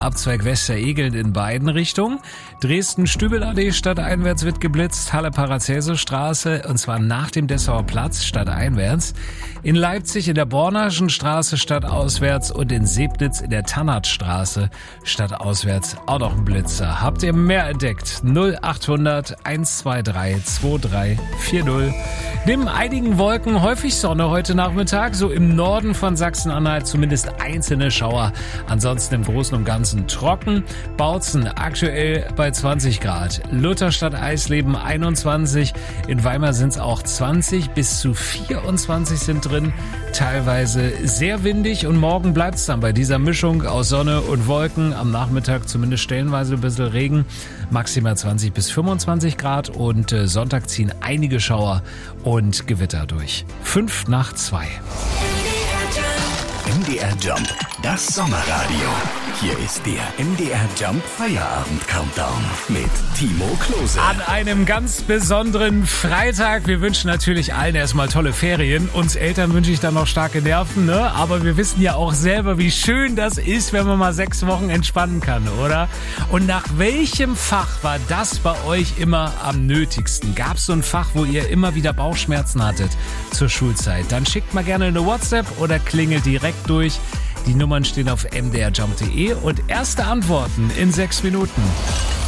Abzweig Westeregeln in beiden Richtungen. Dresden-Stübelallee stadteinwärts wird geblitzt, Halle-Paracelsus-Straße und zwar nach dem Dessauer Platz stadteinwärts. In Leipzig in der Bornaschen Straße stadtauswärts und in Sebnitz in der Tannertstraße stadtauswärts auch noch ein Blitzer. Habt ihr mehr entdeckt? 0800 123 2340. Neben einigen Wolken häufig Sonne heute Nachmittag, so im Norden von Sachsen-Anhalt zumindest einzelne Schauer. Ansonsten im Großen und Ganzen trocken. Bautzen aktuell bei 20 Grad. Lutherstadt Eisleben 21. In Weimar sind es auch 20 bis zu 24 sind drin. Teilweise sehr windig und morgen bleibt es dann bei dieser Mischung aus Sonne und Wolken. Am Nachmittag zumindest stellenweise ein bisschen Regen. Maximal 20 bis 25 Grad und Sonntag ziehen einige Schauer und Gewitter durch. 5:02. MDR Jump, das Sommerradio. Hier ist der MDR Jump Feierabend Countdown mit Timo Klose. An einem ganz besonderen Freitag. Wir wünschen natürlich allen erstmal tolle Ferien. Uns Eltern wünsche ich dann noch starke Nerven, ne? Aber wir wissen ja auch selber, wie schön das ist, wenn man mal 6 Wochen entspannen kann, oder? Und nach welchem Fach war das bei euch immer am nötigsten? Gab es so ein Fach, wo ihr immer wieder Bauchschmerzen hattet zur Schulzeit? Dann schickt mal gerne eine WhatsApp oder klingelt direkt durch. Die Nummern stehen auf mdrjump.de und erste Antworten in 6 Minuten.